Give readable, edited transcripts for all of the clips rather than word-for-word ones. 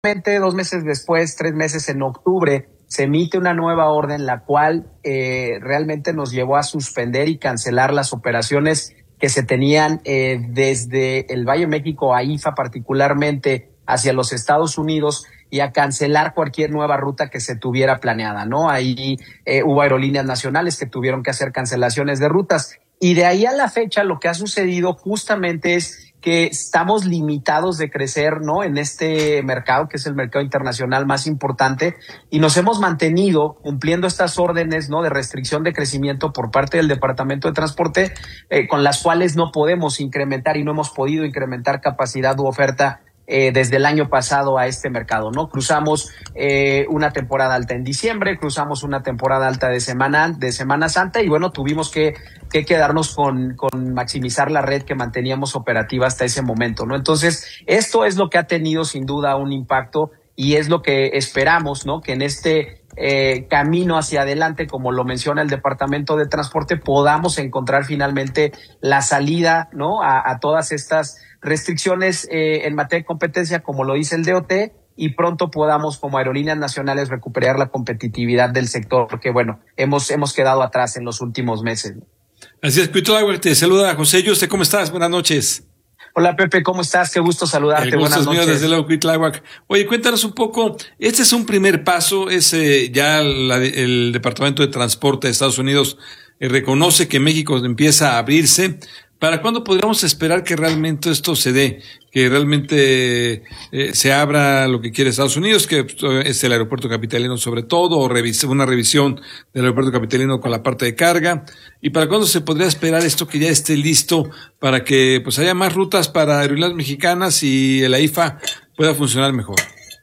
2 meses después, 3 meses en octubre, se emite una nueva orden, la cual realmente nos llevó a suspender y cancelar las operaciones que se tenían desde el Valle de México a IFA, particularmente hacia los Estados Unidos, y a cancelar cualquier nueva ruta que se tuviera planeada, ¿no? Ahí hubo aerolíneas nacionales que tuvieron que hacer cancelaciones de rutas. Y de ahí a la fecha lo que ha sucedido justamente es que estamos limitados de crecer, ¿no? En este mercado, que es el mercado internacional más importante, y nos hemos mantenido cumpliendo estas órdenes, ¿no? De restricción de crecimiento por parte del Departamento de Transporte, con las cuales no podemos incrementar y no hemos podido incrementar capacidad u oferta desde el año pasado a este mercado, ¿no? Cruzamos una temporada alta en diciembre, cruzamos una temporada alta de Semana Santa, y bueno, tuvimos que quedarnos con maximizar la red que manteníamos operativa hasta ese momento, ¿no? Entonces, esto es lo que ha tenido sin duda un impacto, y es lo que esperamos, ¿no? Que en este camino hacia adelante, como lo menciona el Departamento de Transporte, podamos encontrar finalmente la salida, ¿no? A todas estas restricciones en materia de competencia, como lo dice el DOT, y pronto podamos, como aerolíneas nacionales, recuperar la competitividad del sector, porque bueno, hemos quedado atrás en los últimos meses. Así es, Cuitláhuac, te saluda José Yuste, ¿cómo estás? Buenas noches. Hola Pepe, ¿cómo estás? Qué gusto saludarte. El gusto Buenas es mío, noches. desde luego, Cuitláhuac. Oye, cuéntanos un poco, este es un primer paso, ya el Departamento de Transporte de Estados Unidos reconoce que México empieza a abrirse. ¿Para cuándo podríamos esperar que realmente esto se dé? Que realmente se abra lo que quiere Estados Unidos, que es el aeropuerto capitalino sobre todo, o una revisión del aeropuerto capitalino con la parte de carga. ¿Y para cuándo se podría esperar esto que ya esté listo para que pues haya más rutas para aerolíneas mexicanas y el AIFA pueda funcionar mejor?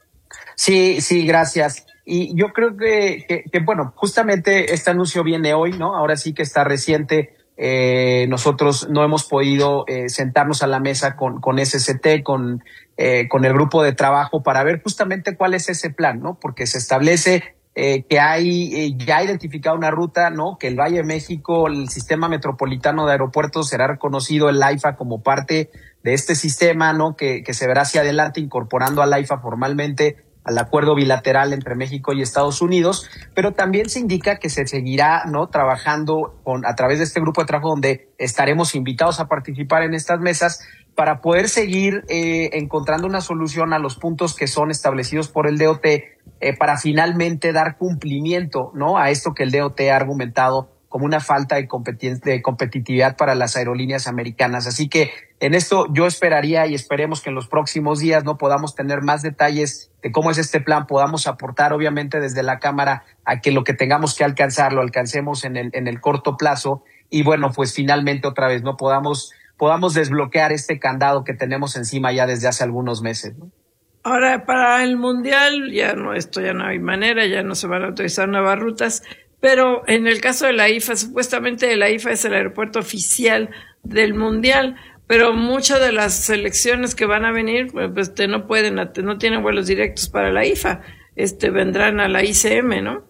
Sí, gracias. Y yo creo que bueno, justamente este anuncio viene hoy, ¿no? Ahora sí que está reciente. Nosotros no hemos podido sentarnos a la mesa con SCT, con el grupo de trabajo, para ver justamente cuál es ese plan, ¿no? Porque se establece que hay ya identificado una ruta, ¿no? Que el Valle de México, el sistema metropolitano de aeropuertos, será reconocido el AIFA como parte de este sistema, ¿no? Que se verá hacia adelante incorporando al AIFA formalmente al acuerdo bilateral entre México y Estados Unidos, pero también se indica que se seguirá, ¿no? Trabajando a través de este grupo de trabajo, donde estaremos invitados a participar en estas mesas para poder seguir encontrando una solución a los puntos que son establecidos por el DOT, para finalmente dar cumplimiento, ¿no? A esto que el DOT ha argumentado como una falta de competitividad para las aerolíneas americanas. Así que en esto yo esperaría y esperemos que en los próximos días no podamos tener más detalles de cómo es este plan, podamos aportar obviamente desde la Cámara a que lo que tengamos que alcanzar lo alcancemos en el corto plazo, y bueno, pues finalmente otra vez no podamos desbloquear este candado que tenemos encima ya desde hace algunos meses, ¿no? Ahora, para el Mundial, ya no hay manera, ya no se van a autorizar nuevas rutas. Pero en el caso de la IFA, supuestamente la IFA es el aeropuerto oficial del Mundial, pero muchas de las selecciones que van a venir, pues no tienen vuelos directos para la IFA, vendrán a la ICM, ¿no?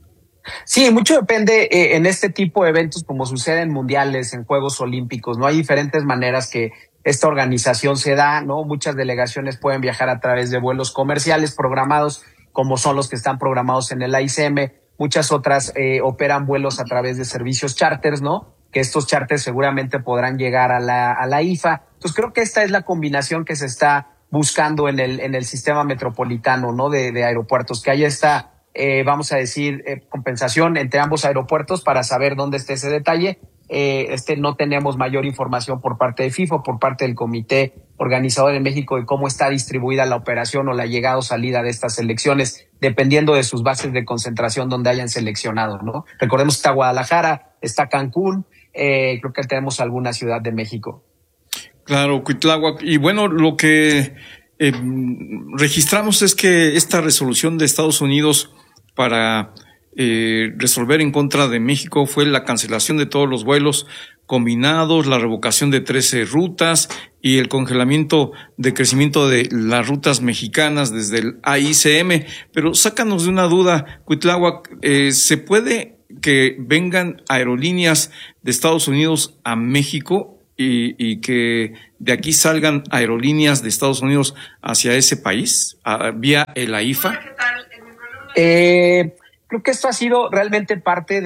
Sí, mucho depende en este tipo de eventos, como sucede en mundiales, en Juegos Olímpicos, ¿no? Hay diferentes maneras que esta organización se da, ¿no? Muchas delegaciones pueden viajar a través de vuelos comerciales programados, como son los que están programados en el ICM. Muchas otras operan vuelos a través de servicios charters, ¿no? Que estos charters seguramente podrán llegar a la IFA. Entonces creo que esta es la combinación que se está buscando en el sistema metropolitano, ¿no? De aeropuertos, que haya esta, vamos a decir, compensación entre ambos aeropuertos para saber dónde está ese detalle. No tenemos mayor información por parte de FIFA, por parte del comité organizador en México, de cómo está distribuida la operación o la llegada o salida de estas selecciones, dependiendo de sus bases de concentración donde hayan seleccionado, ¿no? Recordemos que está Guadalajara, está Cancún, creo que tenemos alguna ciudad de México. Claro, Cuitláhuac. Y bueno, lo que registramos es que esta resolución de Estados Unidos para resolver en contra de México fue la cancelación de todos los vuelos combinados, la revocación de 13 rutas y el congelamiento de crecimiento de las rutas mexicanas desde el AICM. Pero sácanos de una duda, Cuitláhuac, ¿se puede que vengan aerolíneas de Estados Unidos a México y que de aquí salgan aerolíneas de Estados Unidos hacia ese país vía el AIFA? Creo que esto ha sido realmente parte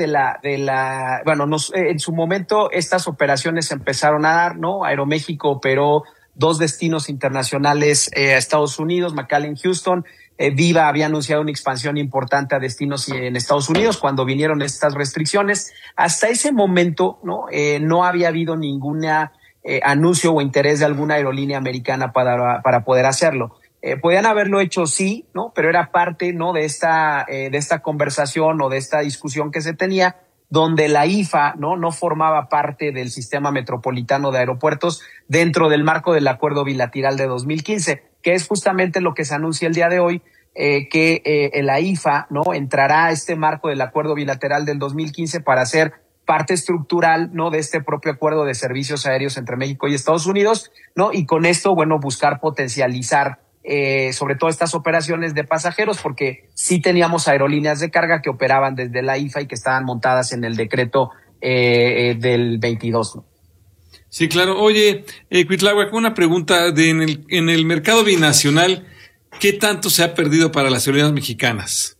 en su momento estas operaciones se empezaron a dar, ¿no? Aeroméxico operó 2 destinos internacionales a Estados Unidos, McAllen, Houston. Viva había anunciado una expansión importante a destinos en Estados Unidos cuando vinieron estas restricciones. Hasta ese momento, no había habido ninguna anuncio o interés de alguna aerolínea americana para poder hacerlo. Podían haberlo hecho, sí, ¿no? Pero era parte, ¿no? de esta conversación o de esta discusión que se tenía, donde la IFA no formaba parte del sistema metropolitano de aeropuertos dentro del marco del acuerdo bilateral de 2015, que es justamente lo que se anuncia el día de hoy, que la IFA entrará a este marco del acuerdo bilateral del 2015 para ser parte estructural de este propio acuerdo de servicios aéreos entre México y Estados Unidos, y con esto, buscar potencializar sobre todo estas operaciones de pasajeros, porque sí teníamos aerolíneas de carga que operaban desde la IFA y que estaban montadas en el decreto del 22. Sí, claro. Oye, Cuitláhuac, una pregunta en el mercado binacional, ¿qué tanto se ha perdido para las aerolíneas mexicanas?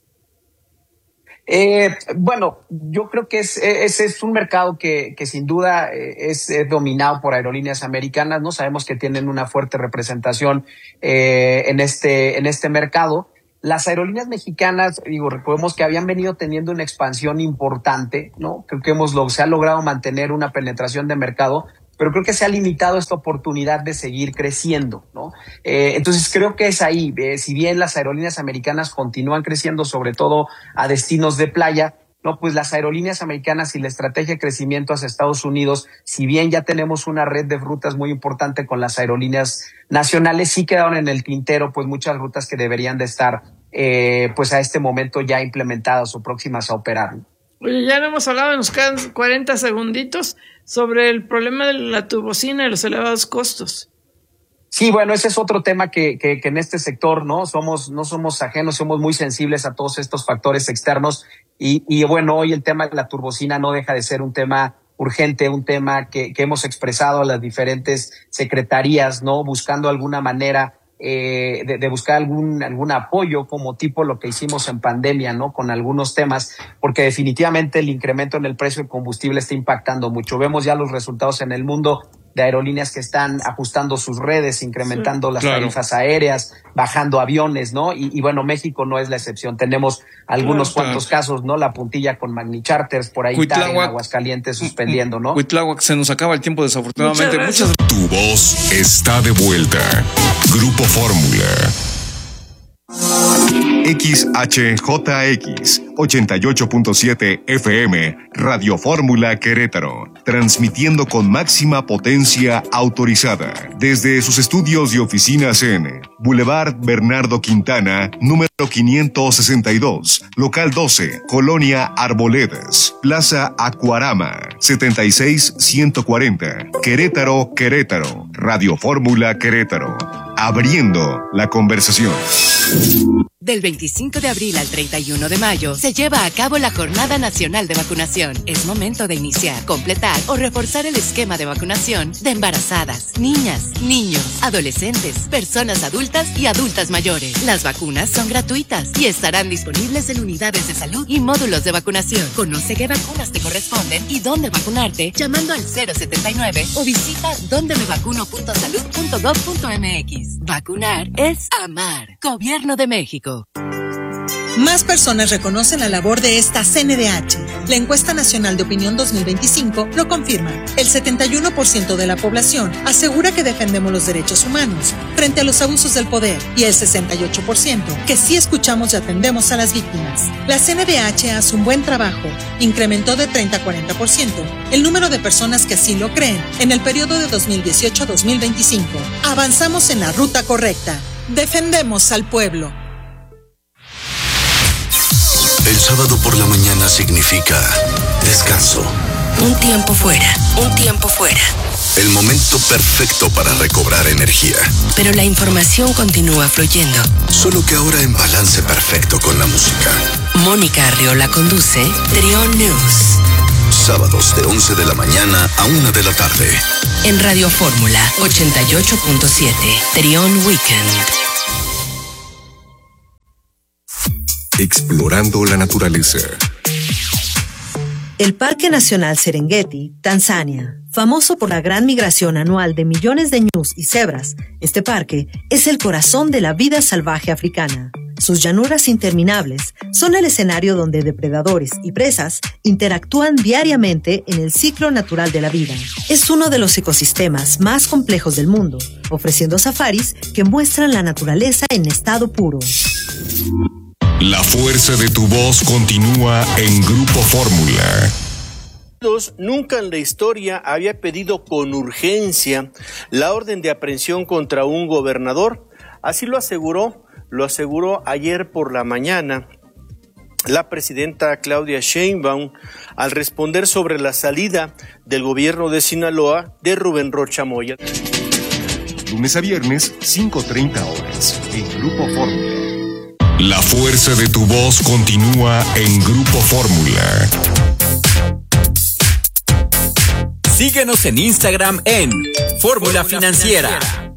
Yo creo que ese es un mercado que sin duda es dominado por aerolíneas americanas, ¿no? Sabemos que tienen una fuerte representación en este mercado. Las aerolíneas mexicanas, recordemos que habían venido teniendo una expansión importante, ¿no? Creo que se ha logrado mantener una penetración de mercado, pero creo que se ha limitado esta oportunidad de seguir creciendo, ¿no? Entonces creo que es ahí, si bien las aerolíneas americanas continúan creciendo, sobre todo a destinos de playa, no, pues las aerolíneas americanas y la estrategia de crecimiento hacia Estados Unidos, si bien ya tenemos una red de rutas muy importante con las aerolíneas nacionales, sí quedaron en el tintero pues muchas rutas que deberían de estar pues a este momento ya implementadas o próximas a operar, ¿no? Oye, ya no hemos hablado, nos quedan 40 segunditos sobre el problema de la turbocina y los elevados costos. Sí, bueno, ese es otro tema que en este sector no somos ajenos, somos muy sensibles a todos estos factores externos y bueno, hoy el tema de la turbocina no deja de ser un tema urgente, un tema que hemos expresado a las diferentes secretarías, ¿no? Buscando alguna manera de buscar algún apoyo como tipo lo que hicimos en pandemia, ¿no? Con algunos temas, porque definitivamente el incremento en el precio del combustible está impactando mucho. Vemos ya los resultados en el mundo de aerolíneas que están ajustando sus redes, incrementando las tarifas aéreas, bajando aviones, ¿no? Y bueno, México no es la excepción. Tenemos algunos cuantos casos, ¿no? La puntilla con Magni Charters, por ahí está en Aguascalientes suspendiendo, ¿no? Cuitláhuac, se nos acaba el tiempo desafortunadamente. Tu voz está de vuelta. Grupo Fórmula. XHJX 88.7 FM, Radio Fórmula Querétaro, transmitiendo con máxima potencia autorizada desde sus estudios y oficinas en Boulevard Bernardo Quintana, número 562, local 12, Colonia Arboledas, Plaza Acuarama, 76140, Querétaro, Querétaro, Radio Fórmula Querétaro, abriendo la conversación. Del 25 de abril al 31 de mayo se lleva a cabo la Jornada Nacional de Vacunación. Es momento de iniciar, completar o reforzar el esquema de vacunación de embarazadas, niñas, niños, adolescentes, personas adultas y adultas mayores. Las vacunas son gratuitas y estarán disponibles en unidades de salud y módulos de vacunación. Conoce qué vacunas te corresponden y dónde vacunarte llamando al 079 o visita dondemevacuno.salud.gov.mx. Vacunar es amar. Gobierno de México. Más personas reconocen la labor de esta CNDH. La encuesta nacional de opinión 2025 lo confirma. El 71% de la población asegura que defendemos los derechos humanos frente a los abusos del poder y el 68% que sí escuchamos y atendemos a las víctimas. La CNDH hace un buen trabajo. Incrementó de 30 a 40% el número de personas que así lo creen en el periodo de 2018 a 2025. Avanzamos en la ruta correcta. Defendemos al pueblo. El sábado por la mañana significa descanso. Un tiempo fuera. El momento perfecto para recobrar energía. Pero la información continúa fluyendo. Solo que ahora en balance perfecto con la música. Mónica Arriola conduce Trión News. sábados de 11 de la mañana a 1 de la tarde. En Radio Fórmula 88.7, Trión Weekend. Explorando la naturaleza. El Parque Nacional Serengeti, Tanzania, famoso por la gran migración anual de millones de ñus y cebras, este parque es el corazón de la vida salvaje africana. Sus llanuras interminables son el escenario donde depredadores y presas interactúan diariamente en el ciclo natural de la vida. Es uno de los ecosistemas más complejos del mundo, ofreciendo safaris que muestran la naturaleza en estado puro. La fuerza de tu voz continúa en Grupo Fórmula. Nunca en la historia había pedido con urgencia la orden de aprehensión contra un gobernador. Así lo aseguró ayer por la mañana la presidenta Claudia Sheinbaum al responder sobre la salida del gobierno de Sinaloa de Rubén Rocha Moya. Lunes a viernes, 5:30 horas, en Grupo Fórmula. La fuerza de tu voz continúa en Grupo Fórmula. Síguenos en Instagram en Fórmula Financiera.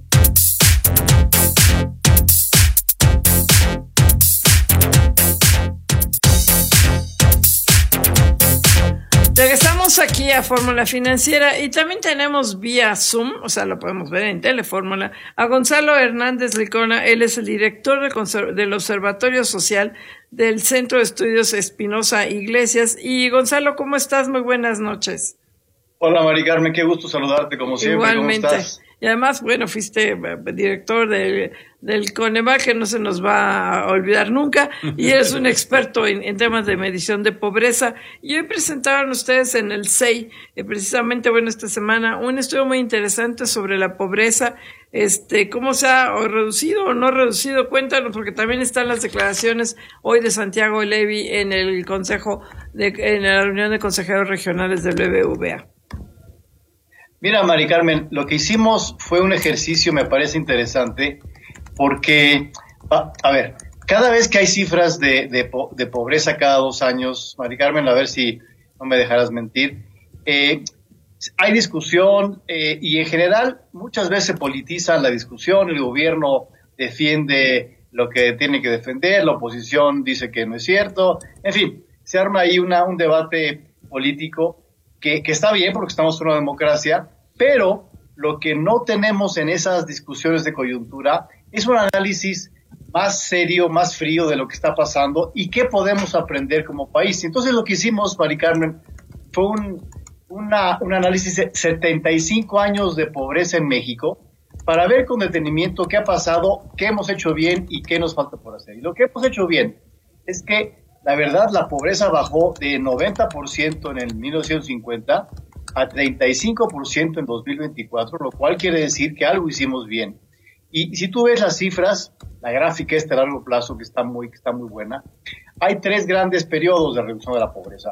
Regresamos aquí a Fórmula Financiera y también tenemos vía Zoom, o sea, lo podemos ver en Telefórmula, a Gonzalo Hernández Licona. Él es el director del Observatorio Social del Centro de Estudios Espinosa Iglesias. Y Gonzalo, ¿cómo estás? Muy buenas noches. Hola, Mari Carmen, qué gusto saludarte como siempre. Igualmente. ¿Cómo estás? Y además, bueno, fuiste director del Coneval, que no se nos va a olvidar nunca, y eres un experto en temas de medición de pobreza. Y hoy presentaron ustedes en el CEI, precisamente, bueno, esta semana, un estudio muy interesante sobre la pobreza, cómo se ha reducido o no reducido. Cuéntanos, porque también están las declaraciones hoy de Santiago Levy en el en la reunión de consejeros regionales del BBVA. Mira, Mari Carmen, lo que hicimos fue un ejercicio, me parece interesante, porque, a ver, cada vez que hay cifras de pobreza cada 2 años, Mari Carmen, a ver si no me dejarás mentir, hay discusión y en general muchas veces se politiza la discusión, el gobierno defiende lo que tiene que defender, la oposición dice que no es cierto, en fin, se arma ahí un debate político que está bien porque estamos en una democracia, pero lo que no tenemos en esas discusiones de coyuntura es un análisis más serio, más frío de lo que está pasando y qué podemos aprender como país. Entonces lo que hicimos, Mari Carmen, fue un análisis de 75 años de pobreza en México para ver con detenimiento qué ha pasado, qué hemos hecho bien y qué nos falta por hacer. Y lo que hemos hecho bien es que, la verdad, la pobreza bajó de 90% en el 1950 a 35% en 2024, lo cual quiere decir que algo hicimos bien. Y si tú ves las cifras, la gráfica a largo plazo que está muy buena, hay 3 grandes periodos de reducción de la pobreza.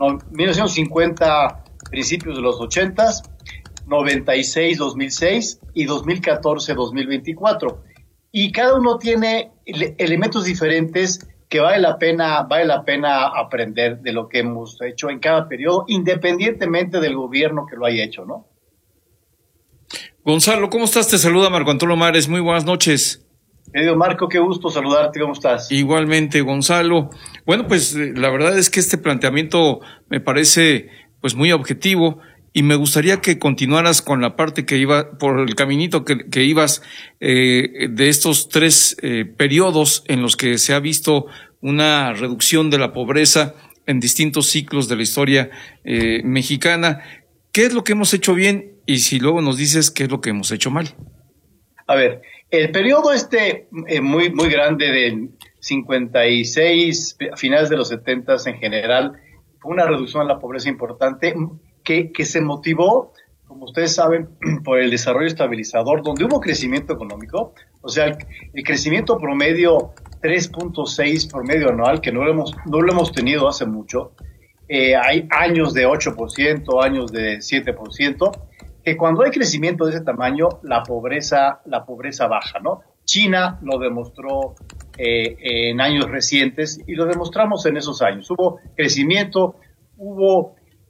1950, principios de los 80s, 96, 2006 y 2014, 2024. Y cada uno tiene elementos diferentes que vale la pena aprender de lo que hemos hecho en cada periodo, independientemente del gobierno que lo haya hecho, ¿no? Gonzalo, ¿cómo estás? Te saluda Marco Antonio Mares, muy buenas noches. Querido Marco, qué gusto saludarte, ¿cómo estás? Igualmente, Gonzalo. Bueno, pues la verdad es que este planteamiento me parece pues muy objetivo y me gustaría que continuaras con la parte que iba, por el caminito que ibas de estos 3 periodos en los que se ha visto una reducción de la pobreza en distintos ciclos de la historia mexicana. ¿Qué es lo que hemos hecho bien? Y si luego nos dices qué es lo que hemos hecho mal. A ver, el periodo muy grande de 56, a finales de los 70 en general, fue una reducción de la pobreza importante que se motivó, como ustedes saben, por el desarrollo estabilizador, donde hubo crecimiento económico, o sea, el crecimiento promedio 3.6 promedio anual, que no lo hemos tenido hace mucho. Hay años de 8%, años de 7%, que cuando hay crecimiento de ese tamaño, la pobreza baja, ¿no? China lo demostró en años recientes y lo demostramos en esos años. Hubo crecimiento, hubo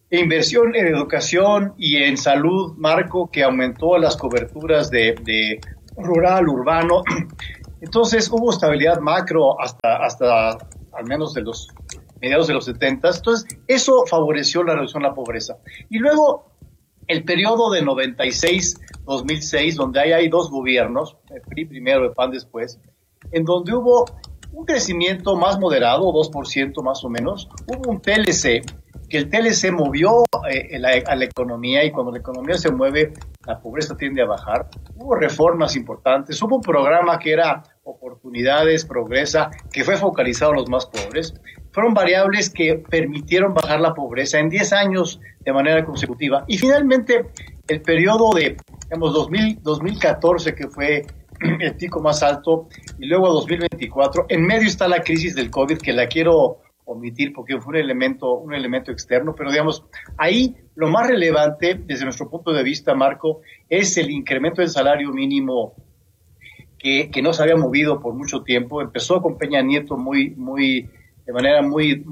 inversión en educación y en salud, Marco, que aumentó las coberturas de rural, urbano. Entonces hubo estabilidad macro hasta al menos de los mediados de los 70. Entonces eso favoreció la reducción de la pobreza. Y luego el periodo de 96-2006, donde hay dos gobiernos, el PRI primero, el PAN después, en donde hubo un crecimiento más moderado, 2% más o menos. Hubo un TLC, que el TLC movió a la economía, y cuando la economía se mueve, la pobreza tiende a bajar. Hubo reformas importantes, hubo un programa que era Oportunidades, Progresa, que fue focalizado a los más pobres. Fueron variables que permitieron bajar la pobreza en 10 años de manera consecutiva. Y finalmente, el periodo de, digamos, 2014, que fue el pico más alto, y luego 2024, en medio está la crisis del COVID, que la quiero omitir porque fue un elemento externo, pero digamos, ahí lo más relevante desde nuestro punto de vista, Marco, es el incremento del salario mínimo que no se había movido por mucho tiempo. Empezó con Peña Nieto de manera muy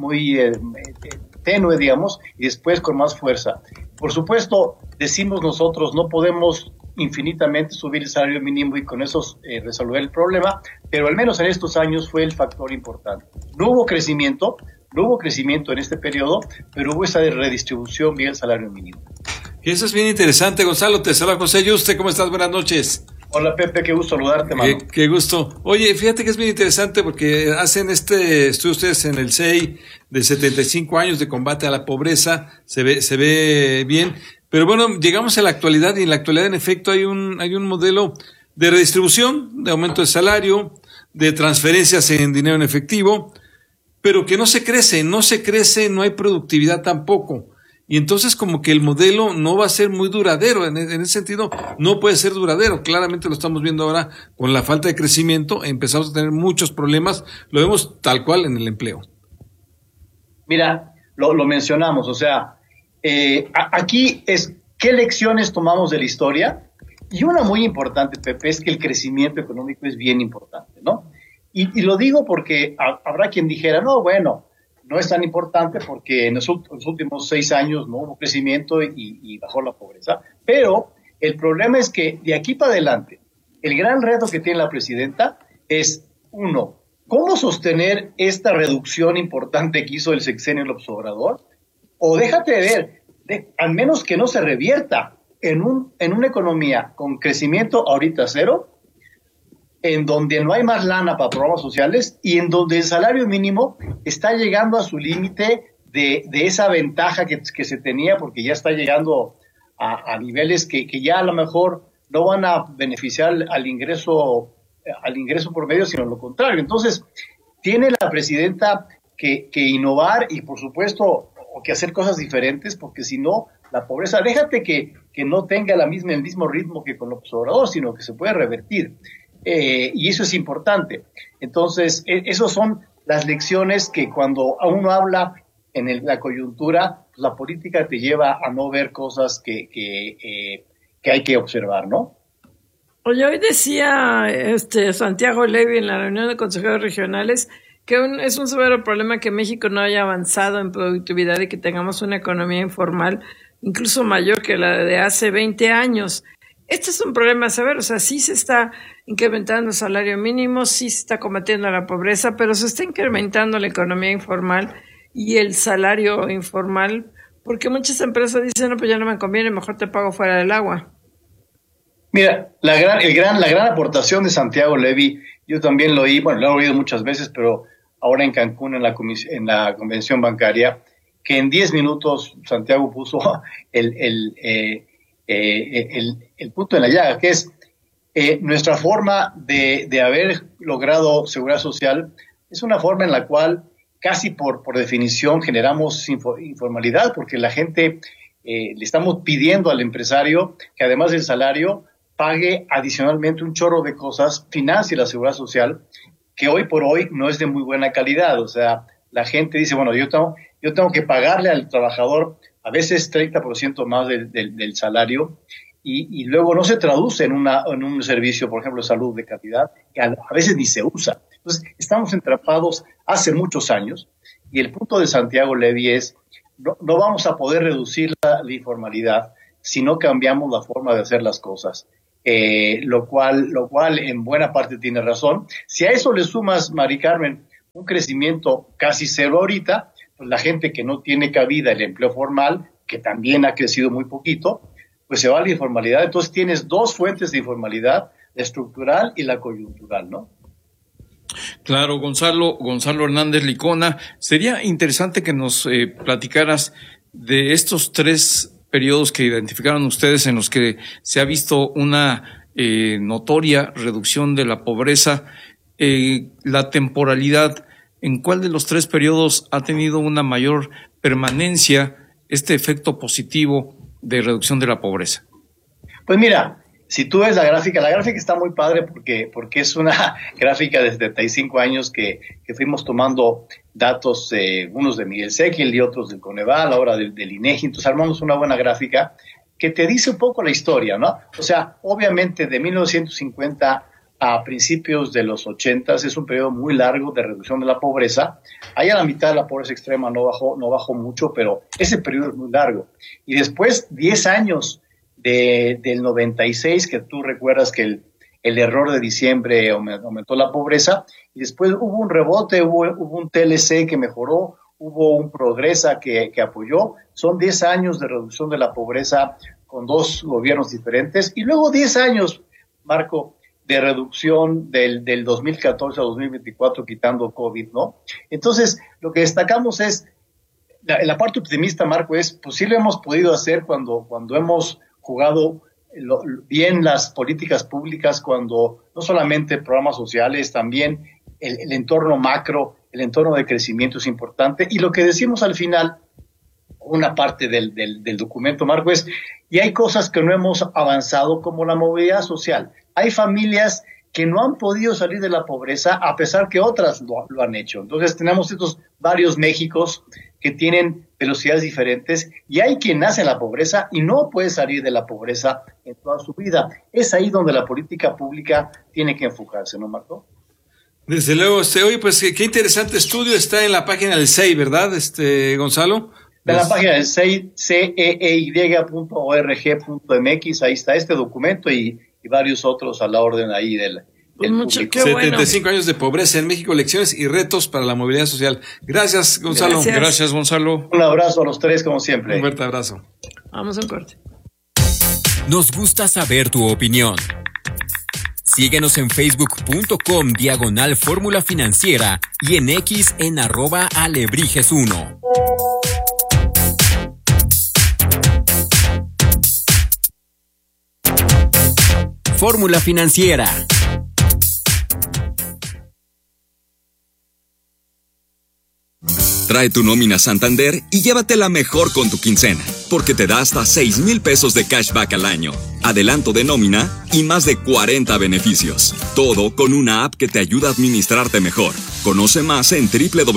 tenue, digamos, y después con más fuerza. Por supuesto, decimos nosotros, no podemos infinitamente subir el salario mínimo y con eso resolver el problema, pero al menos en estos años fue el factor importante. No hubo crecimiento en este periodo, pero hubo esa redistribución vía el salario mínimo. Y eso es bien interesante, Gonzalo. Te saluda José Yuste. ¿Cómo estás? Buenas noches. Hola, Pepe, qué gusto saludarte, mano. Qué gusto. Oye, fíjate que es bien interesante porque hacen este estudio ustedes en el CEI de 75 años de combate a la pobreza. Se ve bien. Pero bueno, llegamos a la actualidad, y en la actualidad, en efecto, hay un modelo de redistribución, de aumento de salario, de transferencias en dinero en efectivo, pero que no se crece, no hay productividad tampoco. Y entonces como que el modelo no va a ser muy duradero, en ese sentido no puede ser duradero. Claramente lo estamos viendo ahora con la falta de crecimiento, empezamos a tener muchos problemas, lo vemos tal cual en el empleo. Mira, lo mencionamos, o sea, aquí es qué lecciones tomamos de la historia, y una muy importante, Pepe, es que el crecimiento económico es bien importante, ¿no? Y lo digo porque habrá quien dijera, no, bueno, no es tan importante porque en los últimos 6 años no hubo crecimiento y bajó la pobreza. Pero el problema es que de aquí para adelante, el gran reto que tiene la presidenta es, uno, ¿cómo sostener esta reducción importante que hizo el sexenio López Obrador? O déjate de ver, al menos que no se revierta en una economía con crecimiento ahorita cero, en donde no hay más lana para programas sociales y en donde el salario mínimo está llegando a su límite de esa ventaja que se tenía, porque ya está llegando a niveles que ya a lo mejor no van a beneficiar al ingreso promedio, sino lo contrario. Entonces, tiene la presidenta que innovar y, por supuesto, que hacer cosas diferentes, porque si no, la pobreza, déjate que no tenga el mismo ritmo que con López Obrador, sino que se puede revertir. Y eso es importante. Entonces, esas son las lecciones que cuando uno habla en la coyuntura, pues la política te lleva a no ver cosas que hay que observar, ¿no? Oye, hoy decía Santiago Levy en la reunión de consejeros regionales que es un severo problema que México no haya avanzado en productividad y que tengamos una economía informal incluso mayor que la de hace 20 años. Este es un problema severo, o sea, sí se está incrementando el salario mínimo, sí se está combatiendo la pobreza, pero se está incrementando la economía informal y el salario informal, porque muchas empresas dicen, no, pues ya no me conviene, mejor te pago fuera del agua. Mira, la gran aportación de Santiago Levy, yo también lo he oído muchas veces, pero ahora en Cancún, en la convención bancaria, que en 10 minutos Santiago puso el punto en la llaga, que es nuestra forma de haber logrado seguridad social, es una forma en la cual casi por definición generamos informalidad, porque la gente le estamos pidiendo al empresario que además del salario pague adicionalmente un chorro de cosas, financie la seguridad social, que hoy por hoy no es de muy buena calidad. O sea, la gente dice, bueno, yo tengo que pagarle al trabajador a veces 30% más del salario, y luego no se traduce en un servicio, por ejemplo, de salud de calidad, que a veces ni se usa. Entonces, estamos entrapados hace muchos años, y el punto de Santiago Levy es, no vamos a poder reducir la informalidad si no cambiamos la forma de hacer las cosas. Lo cual en buena parte tiene razón. Si a eso le sumas, Mari Carmen, un crecimiento casi cero ahorita, pues la gente que no tiene cabida el empleo formal, que también ha crecido muy poquito, pues se va a la informalidad. Entonces tienes dos fuentes de informalidad, la estructural y la coyuntural, ¿no? Claro, Gonzalo Hernández Licona, sería interesante que nos platicaras de estos 3 periodos que identificaron ustedes en los que se ha visto una notoria reducción de la pobreza. La temporalidad, ¿en cuál de los 3 periodos ha tenido una mayor permanencia este efecto positivo de reducción de la pobreza? Pues mira, si tú ves la gráfica está muy padre porque es una gráfica de 75 años que fuimos tomando datos, unos de Miguel Séquil y otros del Coneval, ahora del INEGI, entonces armamos una buena gráfica que te dice un poco la historia, ¿no? O sea, obviamente de 1950 a principios de los 80 es un periodo muy largo de reducción de la pobreza. Ahí a la mitad de la pobreza extrema no bajó mucho, pero ese periodo es muy largo. Y después 10 años del 96, que tú recuerdas que el error de diciembre aumentó la pobreza, y después hubo un rebote, hubo un TLC que mejoró, hubo un Progresa que apoyó. Son 10 años de reducción de la pobreza con 2 gobiernos diferentes, y luego 10 años, Marco, de reducción del 2014 a 2024, quitando COVID, ¿no? Entonces, lo que destacamos es, la parte optimista, Marco, es, pues sí lo hemos podido hacer cuando hemos jugado bien las políticas públicas, cuando no solamente programas sociales, también el entorno macro, el entorno de crecimiento es importante. Y lo que decimos al final, una parte del documento, Marco, es, y hay cosas que no hemos avanzado, como la movilidad social. Hay familias que no han podido salir de la pobreza a pesar que otras lo han hecho. Entonces tenemos estos varios Méxicos que tienen velocidades diferentes, y hay quien nace en la pobreza y no puede salir de la pobreza en toda su vida. Es ahí donde la política pública tiene que enfocarse, ¿no, Marco? Desde luego, oye, pues qué interesante estudio, está en la página del CEI, ¿verdad, Gonzalo? En la página del CEI, ceey.org.mx, ahí está este documento y varios otros a la orden ahí del público. 75 años de pobreza en México, lecciones y retos para la movilidad social. Gracias, Gonzalo. Gracias, Gonzalo. Un abrazo a los 3, como siempre. Un fuerte abrazo. Vamos a un corte. Nos gusta saber tu opinión. Síguenos en facebook.com/Fórmula Financiera y en X en @Alebrijes1. Fórmula Financiera. Trae tu nómina Santander y llévatela mejor con tu quincena, porque te da hasta 6,000 pesos de cashback al año, adelanto de nómina y más de 40 beneficios. Todo con una app que te ayuda a administrarte mejor. Conoce más en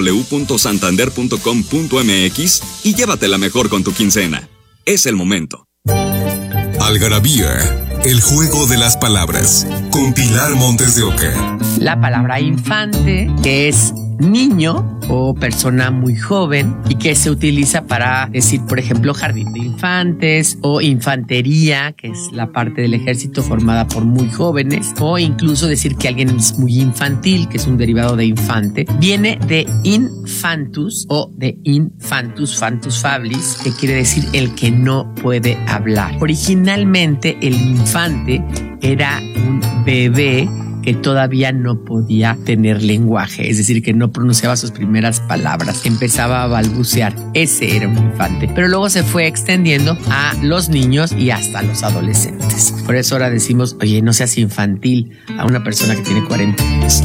www.santander.com.mx y llévatela mejor con tu quincena. Es el momento. Algarabía, el juego de las palabras, con Pilar Montes de Oca. La palabra infante, que es niño o persona muy joven y que se utiliza para decir, por ejemplo, jardín de infantes o infantería, que es la parte del ejército formada por muy jóvenes, o incluso decir que alguien es muy infantil, que es un derivado de infante. Viene de infantus o de infantus, fantus fablis, que quiere decir el que no puede hablar. Originalmente el infante era un bebé que todavía no podía tener lenguaje, es decir, que no pronunciaba sus primeras palabras, que empezaba a balbucear. Ese era un infante. Pero luego se fue extendiendo a los niños y hasta los adolescentes. Por eso ahora decimos, oye, no seas infantil a una persona que tiene 40 años.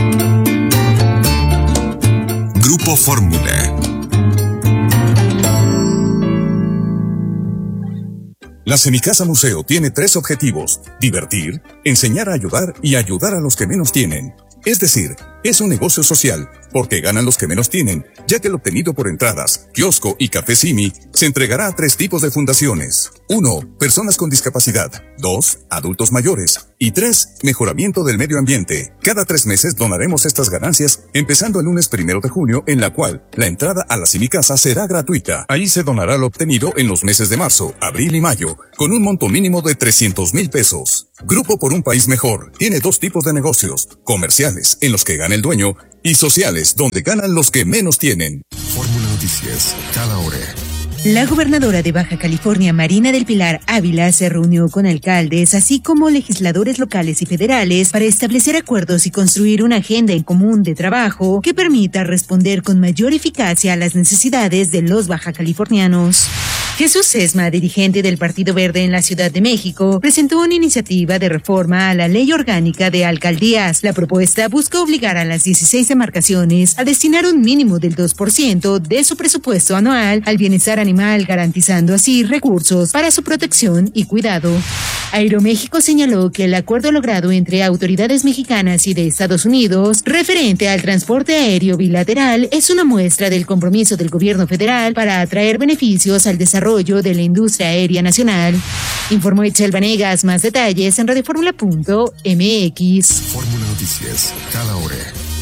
Grupo Fórmula. La Semicasa Museo tiene 3 objetivos: divertir, enseñar a ayudar y ayudar a los que menos tienen. Es decir, es un negocio social porque ganan los que menos tienen, ya que el obtenido por entradas, kiosco y café Simi se entregará a 3 tipos de fundaciones. 1. Personas con discapacidad. 2. Adultos mayores. Y 3. Mejoramiento del medio ambiente. Cada 3 meses donaremos estas ganancias, empezando el lunes 1 de junio, en la cual la entrada a la Simicasa será gratuita. Ahí se donará lo obtenido en los meses de marzo, abril y mayo, con un monto mínimo de 300,000 pesos. Grupo por un país mejor tiene 2 tipos de negocios: comerciales, en los que gana el dueño, y sociales, donde ganan los que menos tienen. Fórmula Noticias, cada hora. La gobernadora de Baja California, Marina del Pilar Ávila, se reunió con alcaldes, así como legisladores locales y federales, para establecer acuerdos y construir una agenda en común de trabajo que permita responder con mayor eficacia a las necesidades de los bajacalifornianos. Jesús Sesma, dirigente del Partido Verde en la Ciudad de México, presentó una iniciativa de reforma a la Ley Orgánica de Alcaldías. La propuesta busca obligar a las 16 demarcaciones a destinar un mínimo del 2% de su presupuesto anual al bienestar animal, garantizando así recursos para su protección y cuidado. Aeroméxico señaló que el acuerdo logrado entre autoridades mexicanas y de Estados Unidos referente al transporte aéreo bilateral es una muestra del compromiso del gobierno federal para atraer beneficios al desarrollo de la industria aérea nacional. Informó Itzel Vanegas. Más detalles en radioformula.mx. Fórmula Noticias, cada hora.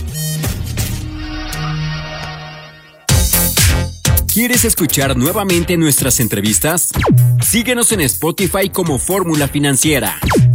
¿Quieres escuchar nuevamente nuestras entrevistas? Síguenos en Spotify como Fórmula Financiera.